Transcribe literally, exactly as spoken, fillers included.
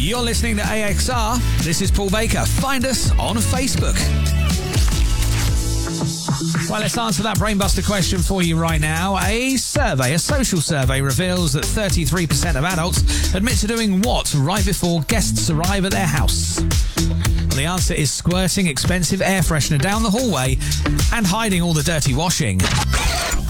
You're listening to A X R. This is Paul Baker. Find us on Facebook. Well, let's answer that brainbuster question for you right now. A survey, a social survey, reveals that thirty-three percent of adults admit to doing what right before guests arrive at their house? Well, the answer is squirting expensive air freshener down the hallway and hiding all the dirty washing.